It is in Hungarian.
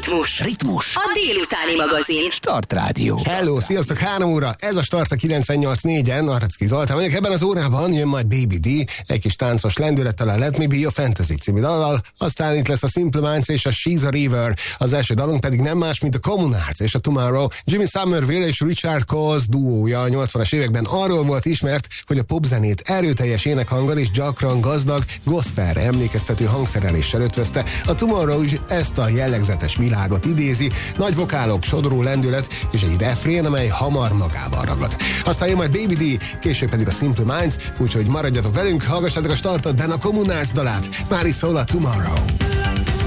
Ritmus. A délutáni magazin. Start Rádió. Hello, sziasztok, 3 óra. Ez a Start a 98.4-en. Naracki Zoltán vagyok. Ebben az órában jön majd Baby D, egy kis táncos lendülettel a Let Me Be Your Fantasy című dallal. Aztán itt lesz a Simple Minds és a She's a River. Az első dalunk pedig nem más, mint a Communards és a Tomorrow. Jimmy Somerville és Richard Coles duója a 80-as években arról volt ismert, hogy a popzenét erőteljes énekhanggal és gyakran gazdag, gospelre emlékeztető hangszereléssel ötvözte. A Tomorrow is ezt a jellegzetes világot idézi, nagy vokálok, sodró lendület és egy refrén, amely hamar magával ragad. Aztán jön majd Baby D, később pedig a Simple Minds, úgyhogy maradjatok velünk, hallgassátok a Startot, benne a Communards dalát. Már is szól a Tomorrow.